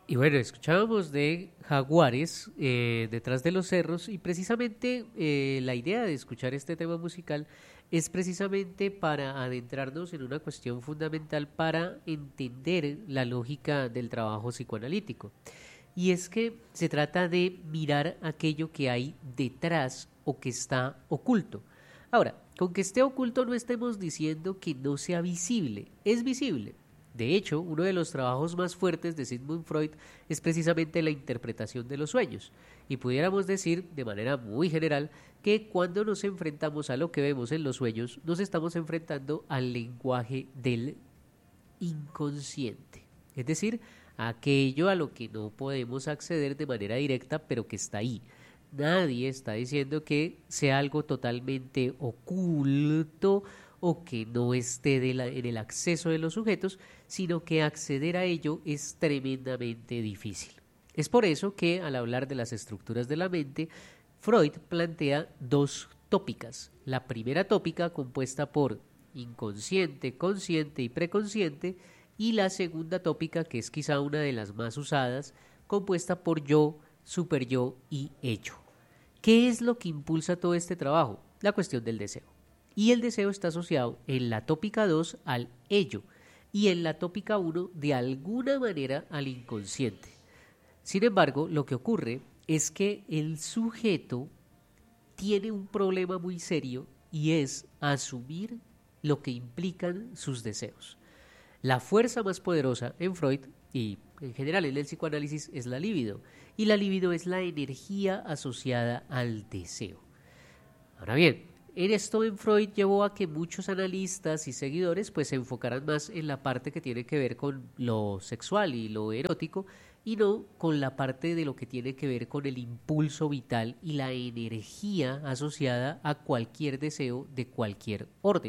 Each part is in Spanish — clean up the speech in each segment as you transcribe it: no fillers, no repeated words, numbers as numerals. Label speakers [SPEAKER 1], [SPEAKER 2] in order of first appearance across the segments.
[SPEAKER 1] Y bueno, escuchábamos de jaguares detrás de los cerros y precisamente la idea de escuchar este tema musical es precisamente para adentrarnos en una cuestión fundamental para entender la lógica del trabajo psicoanalítico. Y es que se trata de mirar aquello que hay detrás o que está oculto. Ahora, con que esté oculto no estemos diciendo que no sea visible, es visible. De hecho, uno de los trabajos más fuertes de Sigmund Freud es precisamente la interpretación de los sueños. Y pudiéramos decir, de manera muy general, que cuando nos enfrentamos a lo que vemos en los sueños, nos estamos enfrentando al lenguaje del inconsciente. Es decir, aquello a lo que no podemos acceder de manera directa, pero que está ahí. Nadie está diciendo que sea algo totalmente oculto o que no esté en el acceso de los sujetos, sino que acceder a ello es tremendamente difícil. Es por eso que al hablar de las estructuras de la mente, Freud plantea dos tópicas. La primera tópica compuesta por inconsciente, consciente y preconsciente, y la segunda tópica, que es quizá una de las más usadas, compuesta por yo, superyo y ello. ¿Qué es lo que impulsa todo este trabajo? La cuestión del deseo. Y el deseo está asociado en la tópica 2 al ello y en la tópica 1 de alguna manera al inconsciente. Sin embargo, lo que ocurre es que el sujeto tiene un problema muy serio y es asumir lo que implican sus deseos. La fuerza más poderosa en Freud y en general en el psicoanálisis es la libido, y la libido es la energía asociada al deseo. Ahora bien, en esto en Freud llevó a que muchos analistas y seguidores pues se enfocaran más en la parte que tiene que ver con lo sexual y lo erótico y no con la parte de lo que tiene que ver con el impulso vital y la energía asociada a cualquier deseo de cualquier orden.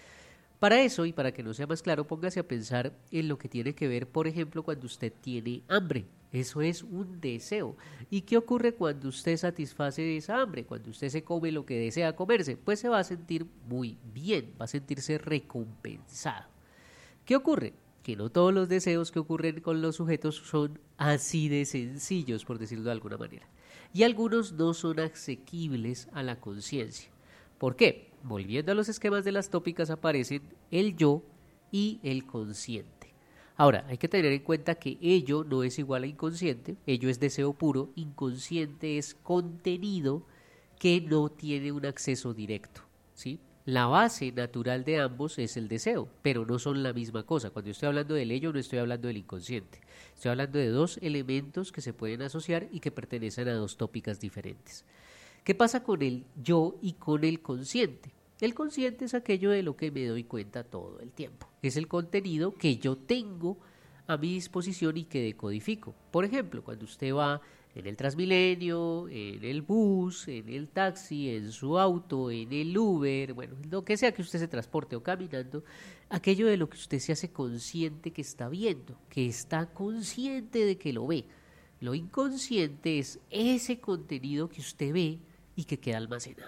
[SPEAKER 1] Para eso, y para que no sea más claro, póngase a pensar en lo que tiene que ver, por ejemplo, cuando usted tiene hambre. Eso es un deseo. ¿Y qué ocurre cuando usted satisface esa hambre? Cuando usted se come lo que desea comerse, pues se va a sentir muy bien, va a sentirse recompensado. ¿Qué ocurre? Que no todos los deseos que ocurren con los sujetos son así de sencillos, por decirlo de alguna manera. Y algunos no son asequibles a la conciencia. ¿Por qué? Volviendo a los esquemas de las tópicas aparecen el yo y el consciente. Ahora, hay que tener en cuenta que ello no es igual a inconsciente, ello es deseo puro, inconsciente es contenido que no tiene un acceso directo, ¿sí? La base natural de ambos es el deseo, pero no son la misma cosa. Cuando yo estoy hablando del ello, no estoy hablando del inconsciente. Estoy hablando de dos elementos que se pueden asociar y que pertenecen a dos tópicas diferentes. ¿Qué pasa con el yo y con el consciente? El consciente es aquello de lo que me doy cuenta todo el tiempo. Es el contenido que yo tengo a mi disposición y que decodifico. Por ejemplo, cuando usted va en el Transmilenio, en el bus, en el taxi, en su auto, en el Uber, bueno, lo que sea que usted se transporte o caminando, aquello de lo que usted se hace consciente que está viendo, que está consciente de que lo ve. Lo inconsciente es ese contenido que usted ve y que queda almacenado.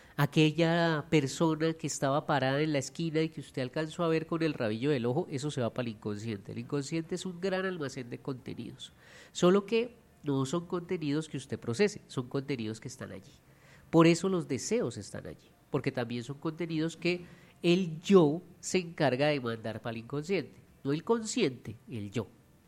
[SPEAKER 1] Aquella persona que estaba parada en la esquina y que usted alcanzó a ver con el rabillo del ojo, eso se va para el inconsciente. El inconsciente es un gran almacén de contenidos, solo que no son contenidos que usted procese, son contenidos que están allí. Por eso los deseos están allí, porque también son contenidos que el yo se encarga de mandar para el inconsciente, no el consciente, el yo.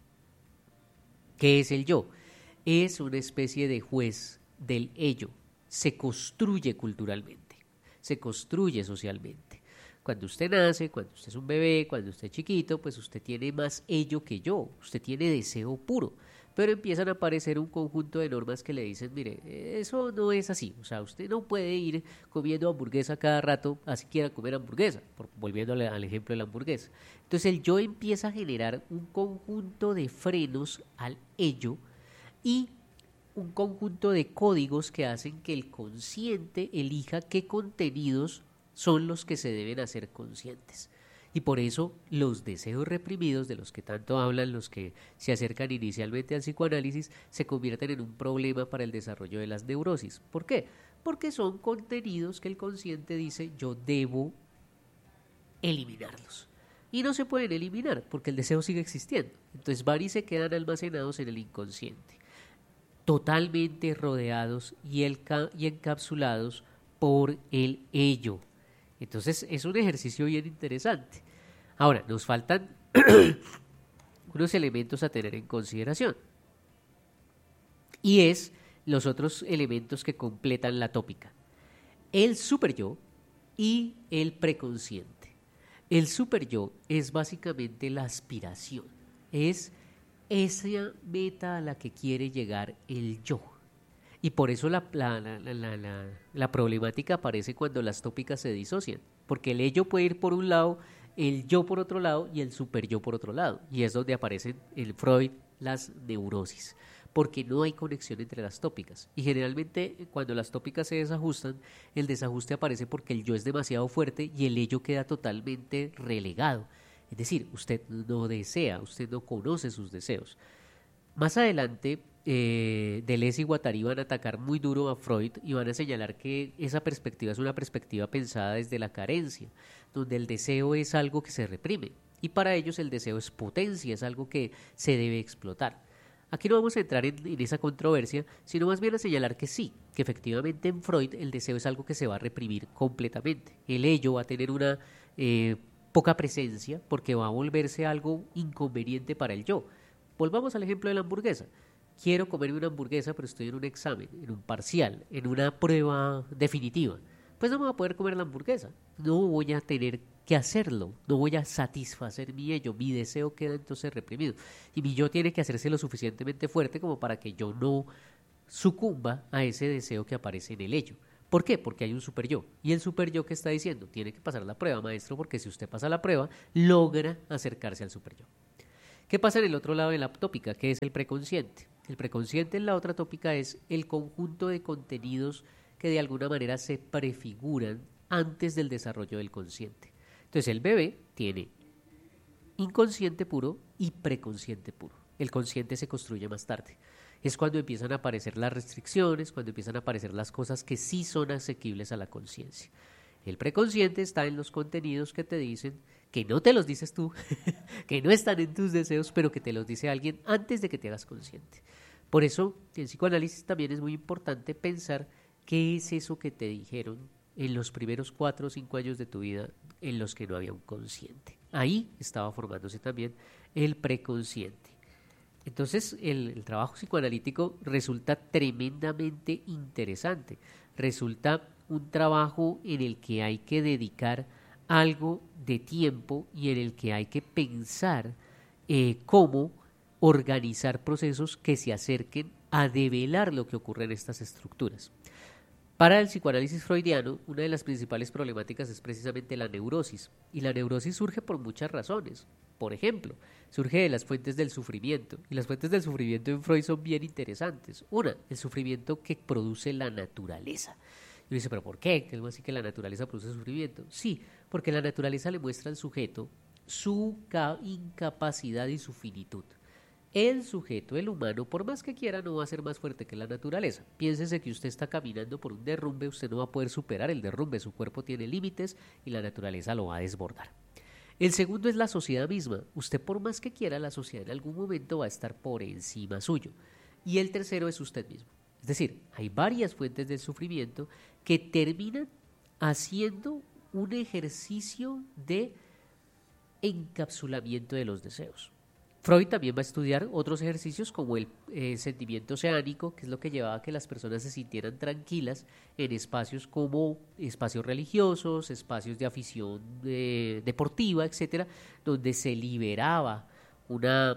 [SPEAKER 1] ¿Qué es el yo? Es una especie de juez del ello. Se construye culturalmente, se construye socialmente. Cuando usted nace, cuando usted es un bebé, cuando usted es chiquito, pues usted tiene más ello que yo, usted tiene deseo puro. Pero empiezan a aparecer un conjunto de normas que le dicen, mire, eso no es así. O sea, usted no puede ir comiendo hamburguesa cada rato, así quiera comer hamburguesa, volviendo al ejemplo de la hamburguesa. Entonces el yo empieza a generar un conjunto de frenos al ello y un conjunto de códigos que hacen que el consciente elija qué contenidos son los que se deben hacer conscientes. Y por eso los deseos reprimidos, de los que tanto hablan los que se acercan inicialmente al psicoanálisis, se convierten en un problema para el desarrollo de las neurosis. ¿Por qué? Porque son contenidos que el consciente dice yo debo eliminarlos. y no se pueden eliminar porque el deseo sigue existiendo. Entonces van y se quedan almacenados en el inconsciente, totalmente rodeados y encapsulados por el ello. Entonces es un ejercicio bien interesante. Ahora, nos faltan unos elementos a tener en consideración. Y es los otros elementos que completan la tópica. El superyo y el preconsciente. El superyo es básicamente la aspiración. Es esa meta a la que quiere llegar el yo. Y por eso la problemática aparece cuando las tópicas se disocian. Porque el ello puede ir por un lado, el yo por otro lado y el superyo por otro lado. Y es donde aparecen en Freud las neurosis. Porque no hay conexión entre las tópicas. Y generalmente cuando las tópicas se desajustan, el desajuste aparece porque el yo es demasiado fuerte y el ello queda totalmente relegado. Es decir, usted no desea, usted no conoce sus deseos. Más adelante, Deleuze y Guattari van a atacar muy duro a Freud y van a señalar que esa perspectiva es una perspectiva pensada desde la carencia, donde el deseo es algo que se reprime. Y para ellos el deseo es potencia, es algo que se debe explotar. Aquí no vamos a entrar en esa controversia, sino más bien a señalar que sí, que efectivamente en Freud el deseo es algo que se va a reprimir completamente. El ello va a tener una poca presencia porque va a volverse algo inconveniente para el yo. Volvamos al ejemplo de la hamburguesa. Quiero comerme una hamburguesa, pero estoy en un examen, en un parcial, en una prueba definitiva. Pues no me voy a poder comer la hamburguesa. No voy a tener que hacerlo. No voy a satisfacer mi ello. Mi deseo queda entonces reprimido. Y mi yo tiene que hacerse lo suficientemente fuerte como para que yo no sucumba a ese deseo que aparece en el ello. ¿Por qué? Porque hay un super yo. Y el super yo que está diciendo, tiene que pasar la prueba, maestro, porque si usted pasa la prueba, logra acercarse al super yo. ¿Qué pasa en el otro lado de la tópica? Que es el preconsciente. El preconsciente en la otra tópica es el conjunto de contenidos que de alguna manera se prefiguran antes del desarrollo del consciente. Entonces el bebé tiene inconsciente puro y preconsciente puro. El consciente se construye más tarde. Es cuando empiezan a aparecer las restricciones, cuando empiezan a aparecer las cosas que sí son asequibles a la conciencia. El preconsciente está en los contenidos que te dicen, que no te los dices tú, que no están en tus deseos, pero que te los dice alguien antes de que te hagas consciente. Por eso, en psicoanálisis también es muy importante pensar qué es eso que te dijeron en los primeros 4 o 5 años de tu vida en los que no había un consciente. Ahí estaba formándose también el preconsciente. Entonces, el trabajo psicoanalítico resulta tremendamente interesante. Resulta un trabajo en el que hay que dedicar algo de tiempo y en el que hay que pensar cómo organizar procesos que se acerquen a develar lo que ocurre en estas estructuras. Para el psicoanálisis freudiano, una de las principales problemáticas es precisamente la neurosis, y la neurosis surge por muchas razones. Por ejemplo, surge de las fuentes del sufrimiento, y las fuentes del sufrimiento en Freud son bien interesantes. Una, el sufrimiento que produce la naturaleza. Y uno dice, ¿pero por qué? ¿Cómo así que la naturaleza produce sufrimiento? Sí, porque la naturaleza le muestra al sujeto su incapacidad y su finitud. El sujeto, el humano, por más que quiera, no va a ser más fuerte que la naturaleza. Piénsese que usted está caminando por un derrumbe, usted no va a poder superar el derrumbe, su cuerpo tiene límites y la naturaleza lo va a desbordar. El segundo es la sociedad misma. Usted, por más que quiera, la sociedad en algún momento va a estar por encima suyo. Y el tercero es usted mismo. Es decir, hay varias fuentes del sufrimiento que terminan haciendo un ejercicio de encapsulamiento de los deseos. Freud también va a estudiar otros ejercicios como el sentimiento oceánico, que es lo que llevaba a que las personas se sintieran tranquilas en espacios como espacios religiosos, espacios de afición deportiva, etcétera, donde se liberaba una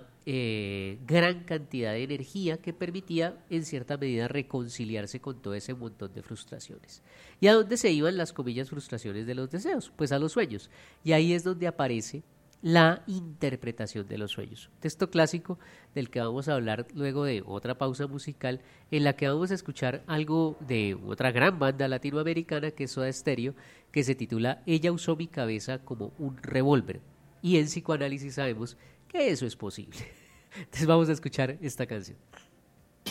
[SPEAKER 1] gran cantidad de energía que permitía en cierta medida reconciliarse con todo ese montón de frustraciones. ¿Y a dónde se iban las comillas frustraciones de los deseos? Pues a los sueños. Y ahí es donde aparece la interpretación de los sueños. Texto clásico del que vamos a hablar luego de otra pausa musical, en la que vamos a escuchar algo de otra gran banda latinoamericana que es Soda Stereo, que se titula Ella usó mi cabeza como un revólver. Y en psicoanálisis sabemos que eso es posible. Entonces vamos a escuchar esta canción.